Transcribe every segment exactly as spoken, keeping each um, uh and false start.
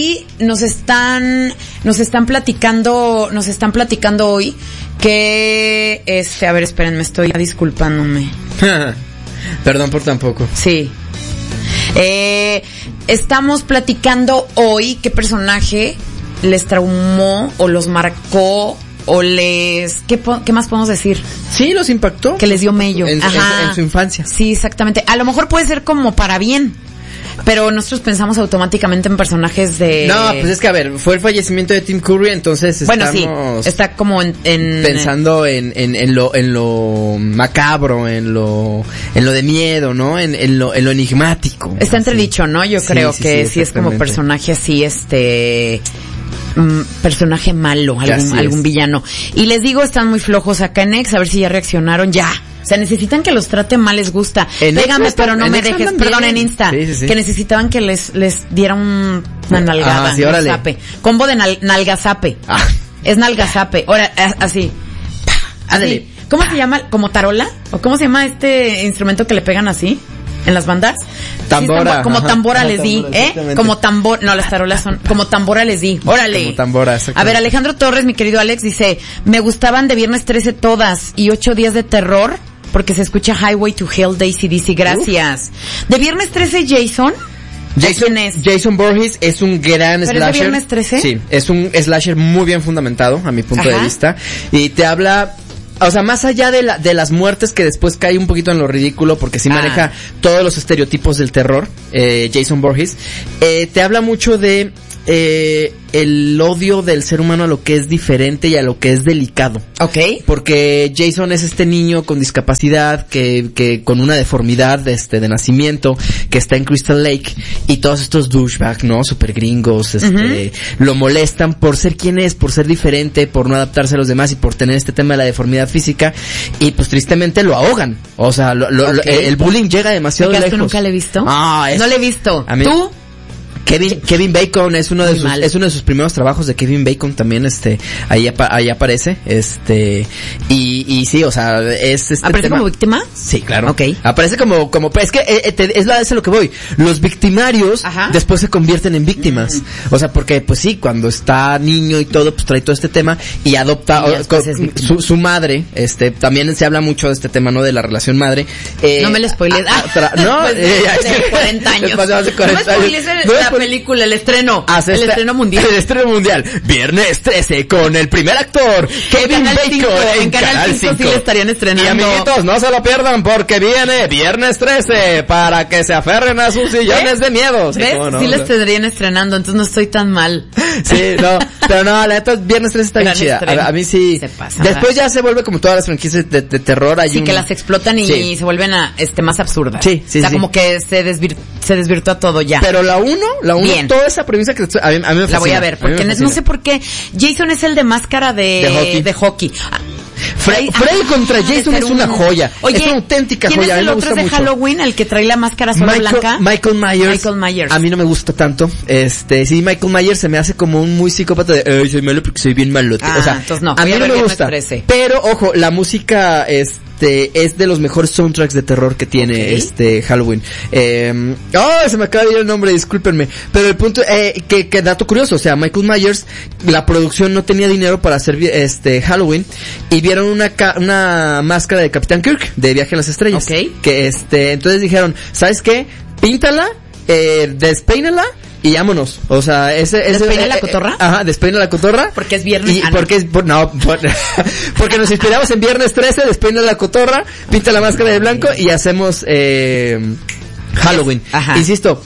Y nos están, nos están platicando, nos están platicando hoy que, este, a ver, espérenme, estoy disculpándome. Perdón por tampoco. Sí. Eh, estamos platicando hoy qué personaje les traumó o los marcó o les... ¿Qué, po- qué más podemos decir? Sí, los impactó. Que les dio mello. En, Ajá. en, en su infancia. Sí, exactamente. A lo mejor puede ser como para bien, pero nosotros pensamos automáticamente en personajes de... No, pues es que a ver, fue el fallecimiento de Tim Curry, entonces bueno, estamos... sí, está como en... en pensando en, en, en lo, en lo macabro, en lo, en lo de miedo, ¿no? En, en lo, en lo enigmático. Está entredicho, ¿no? Yo sí, creo sí, que sí, sí es como personaje así, este... Mm, personaje malo, algún, algún villano. Y les digo, están muy flojos acá en X, a ver si ya reaccionaron, ya. O sea, necesitan que los trate mal, les gusta. Pégame, pero no me dejes. Perdón, en Insta. Sí, sí, sí. Que necesitaban que les, les diera un, una nalgada. Ah, sí, órale. Zape. Combo de nal, nalgazape. Ah. Es nalgazape. Ahora, así. Ándale. ¿Cómo se llama? ¿Como tarola? ¿O cómo se llama este instrumento que le pegan así? En las bandas. Tambora. Sí, como ajá. tambora les di, tambora, ¿eh? Como tambor, no, las tarolas son, como tambora les di. Órale. Como tambora, a ver, Alejandro Torres, mi querido Alex, dice, me gustaban de Viernes trece todas y ocho días de terror porque se escucha Highway to Hell de A C D C, gracias. Uf. De Viernes trece, Jason. Jason, es? Jason Voorhees es un gran ¿Pero slasher. ¿Es de Viernes trece? Sí, es un slasher muy bien fundamentado, a mi punto Ajá. de vista. Y te habla... O sea, más allá de la, de las muertes que después cae un poquito en lo ridículo porque sí ah. maneja todos los estereotipos del terror, eh, Jason Voorhees, eh, te habla mucho de, eh, el odio del ser humano a lo que es diferente y a lo que es delicado. Okay. Porque Jason es este niño con discapacidad que, que con una deformidad este de nacimiento que está en Crystal Lake y todos estos douchebags, ¿no? Super gringos, este, uh-huh. lo molestan por ser quien es, por ser diferente, por no adaptarse a los demás y por tener este tema de la deformidad física y pues tristemente lo ahogan. O sea, lo, lo, okay. lo, el bullying llega demasiado lejos. ¿Tú nunca le he visto? Ah, es, no le he visto. A mí, ¿Tú? Kevin, Kevin Bacon es uno de Muy sus, mal. es uno de sus primeros trabajos de Kevin Bacon también, este, ahí, apa, ahí aparece, este, y, y sí, o sea, es este ¿Aparece tema. como víctima? Sí, claro. Okay. Aparece como, como, es que, eh, te, es la, es a lo que voy. Los victimarios, Ajá. después se convierten en víctimas. Mm. O sea, porque, pues sí, cuando está niño y todo, pues trae todo este tema y adopta, y o, con, su, su madre, este, también se habla mucho de este tema, ¿no? De la relación madre. Eh, no me lo spoilees. Ah, tra- no, pues de, eh, de cuarenta años. Hace cuarenta no me spoilees años. la no película, el estreno. Hace el esta, estreno mundial. El estreno mundial. Viernes trece con el primer actor, Kevin Bacon, cinco, en, en Canal cinco. Sí le estarían estrenando. Y amiguitos, no se lo pierdan porque viene Viernes trece para que se aferren a sus sillones de miedo. ¿Ves? Sí, no? sí le estarían estrenando, entonces no estoy tan mal. Sí, no, pero no, la neta, Viernes trece está bien chida. A, a mí sí. Se pasa, Después ya se vuelve como todas las franquicias de, de terror. Hay sí, un... que las explotan y sí. se vuelven a, este, más absurdas. Sí, sí, O sea, sí. como que se, desvir, se desvirtúa todo ya. Pero la uno, la uno, Bien. toda esa premisa que a mí, a mí me fascina. La voy a ver, porque a no sé por qué. Jason es el de máscara de, de hockey. De hockey. Ah, Freddy, Freddy contra Jason es una joya. Oye, es una auténtica ¿quién joya. es el a mí me otro gusta de mucho. Halloween, el que trae la máscara sola Michael, blanca? Michael Myers. Michael Myers. A mí no me gusta tanto. Este, sí, Michael Myers se me hace como un muy psicópata de, ay, soy malo porque soy bien malote. Ah, o sea, entonces no, a mí no me gusta. trece. Pero, ojo, la música, este, es de los mejores soundtracks de terror que tiene, okay. este, Halloween. Eh, oh, se me acaba de ir el nombre, discúlpenme. Pero el punto, eh, que, que dato curioso, o sea, Michael Myers, la producción no tenía dinero para hacer, este, Halloween, y vieron una, ca- una máscara de Capitán Kirk, de Viaje a las Estrellas. Okay. Que, este, entonces dijeron, ¿sabes qué? Píntala, eh, despeínala, y vámonos. O sea, ese, ese ¿Despeina eh, la cotorra? Eh, ajá, despeina la cotorra. Porque es viernes. Y ah, porque no. es, por, no, por, porque nos inspiramos en Viernes trece, despeina la cotorra, pinta la máscara de blanco y hacemos, eh, Halloween. Ajá. Insisto,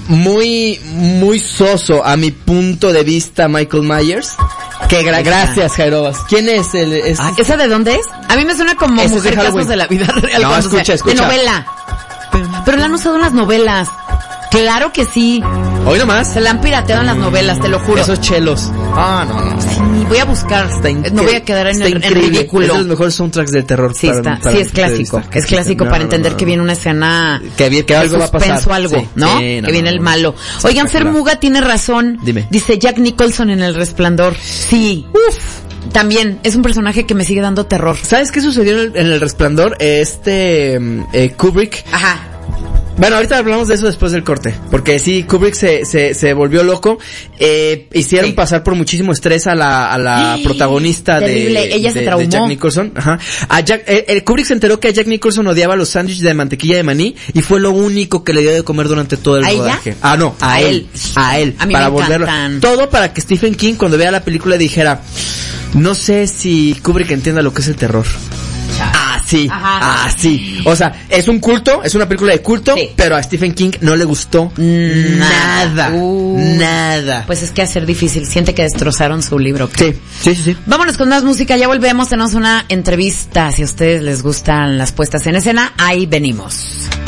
muy, muy soso a mi punto de vista Michael Myers. Que gra- gracias, Jairobas. ¿Quién es el, es, ah, ¿esa de dónde es? A mí me suena como Ese Mujer Casos de la Vida Real. No, escucha, sea, escucha. De novela. Pero la han usado en las novelas. Claro que sí. Hoy nomás. Se la han pirateado en las novelas, te lo juro. Esos chelos. Ah, no, no. Sí, voy a buscar. Inc- no voy a quedar en el en ridículo. Es de los mejores soundtracks de terror. Sí, para, está. para sí, es clásico. Es que clásico no, para no, entender no, no. que viene una escena. Que, que algo va a pasar. Suspenso algo, sí, ¿no? Sí, no que viene no, el no. malo. Oigan, Fer Muga tiene razón. Dime. Dice Jack Nicholson en El Resplandor. Sí. Uf. También es un personaje que me sigue dando terror. ¿Sabes qué sucedió en El, en el Resplandor? Este eh, Kubrick. Ajá. Bueno, ahorita hablamos de eso después del corte, porque sí, Kubrick se se, se volvió loco, eh, hicieron sí. pasar por muchísimo estrés a la a la protagonista Terrible. de, Ella se de, traumó. de Jack Nicholson, ajá. A Jack, eh, eh, Kubrick se enteró que Jack Nicholson odiaba los sándwiches de mantequilla de maní y fue lo único que le dio de comer durante todo el ¿A rodaje. ella? Ah, no, a, a él, él, a él, a mí para me volverlo. encantan. Todo para que Stephen King cuando vea la película dijera, no sé si Kubrick entienda lo que es el terror. Ah, sí, ah, sí. O sea, es un culto, es una película de culto, sí. pero a Stephen King no le gustó nada, nada. Uh, nada. Pues es que va a ser difícil, siente que destrozaron su libro. Sí, sí, sí, sí. Vámonos con más música, ya volvemos, tenemos una entrevista, si a ustedes les gustan las puestas en escena, ahí venimos.